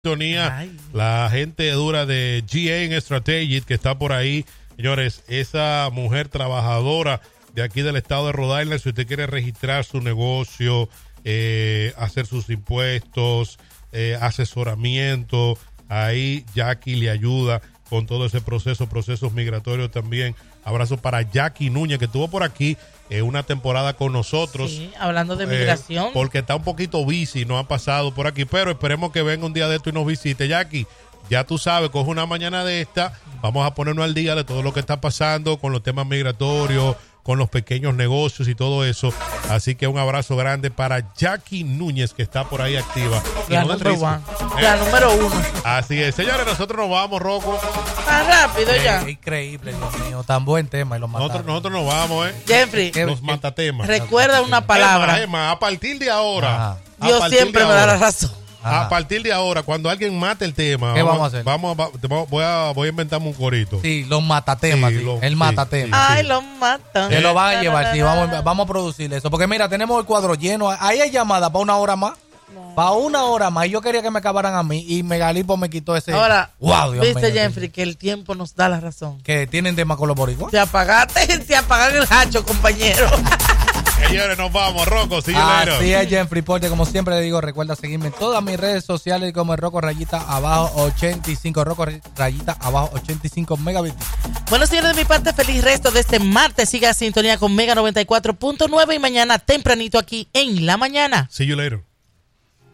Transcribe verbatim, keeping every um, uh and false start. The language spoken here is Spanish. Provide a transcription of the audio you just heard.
Ay. La gente dura de G N Strategies que está por ahí, señores, esa mujer trabajadora de aquí del estado de Rhode Island. Si usted quiere registrar su negocio, eh, hacer sus impuestos, eh, asesoramiento, ahí Jackie le ayuda con todo ese proceso, procesos migratorios también. Abrazo para Jackie Núñez, que estuvo por aquí eh, una temporada con nosotros. Sí, hablando de migración. Eh, porque está un poquito busy, no ha pasado por aquí, pero esperemos que venga un día de esto y nos visite. Jackie, ya tú sabes, coge una mañana de esta, vamos a ponernos al día de todo lo que está pasando con los temas migratorios, con los pequeños negocios y todo eso. Así que un abrazo grande para Jackie Núñez, que está por ahí activa. La no número uno. ¿Eh? La número uno. Así es. Señores, nosotros nos vamos, Rocco. Tan rápido eh, ya. Increíble, Dios mío. Tan buen tema y los nosotros, nosotros nos vamos, ¿eh? Jeffrey. Los matatemas. Recuerda una palabra. Emma, Emma, a partir de ahora. Dios siempre me da la razón. Ajá. A partir de ahora, cuando alguien mate el tema, ¿qué vamos, vamos a hacer? Vamos, vamos, voy a voy a inventarme un corito. Sí, los matatemas, sí, sí. Lo, el sí, matatema. Sí, Ay, sí. Los matan. Se lo van a llevar, sí, vamos, vamos a producir eso. Porque mira, tenemos el cuadro lleno. Ahí hay llamada para una hora más. No. Para una hora más. Yo quería que me acabaran a mí y Megalipo me quitó ese. Ahora, wow, Dios viste, mío, Jeffrey, que el tiempo nos da la razón. Que tienen tema con los boricuas. Te apagaste, te apagaron el hacho, compañero. Señores, nos vamos, Rocco, see you later. Así es, Jeffrey Porte, como siempre le digo, recuerda seguirme en todas mis redes sociales como el Rocco Rayita Abajo ochenta y cinco, Rocco Rayita Abajo ochenta y cinco megabits. Bueno, señores, de mi parte, feliz resto de este martes. Siga sintonía con Mega noventa y cuatro punto nueve y mañana tempranito aquí en la mañana. See you later.